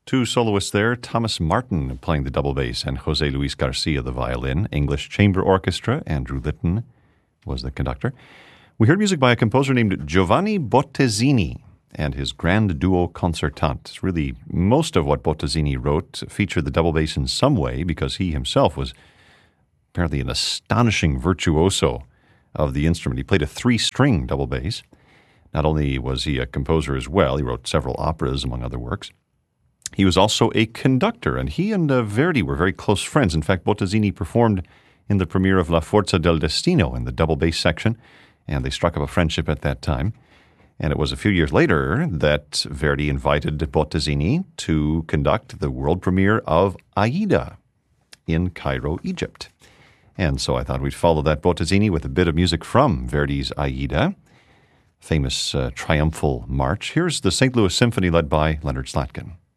Two soloists there, Thomas Martin playing the double bass and Jose Luis Garcia the violin. English Chamber Orchestra, Andrew Litton was the conductor. We heard music by a composer named Giovanni Bottesini and his Grand Duo Concertante. Really, most of what Bottesini wrote featured the double bass in some way because he himself was apparently an astonishing virtuoso of the instrument. He played a 3-string double bass. Not only was he a composer as well, he wrote several operas, among other works. He was also a conductor, and he and Verdi were very close friends. In fact, Bottesini performed in the premiere of La Forza del Destino in the double bass section, and they struck up a friendship at that time. And it was a few years later that Verdi invited Bottesini to conduct the world premiere of Aida in Cairo, Egypt. And so I thought we'd follow that Bottesini with a bit of music from Verdi's Aida, famous triumphal march. Here's the St. Louis Symphony led by Leonard Slatkin.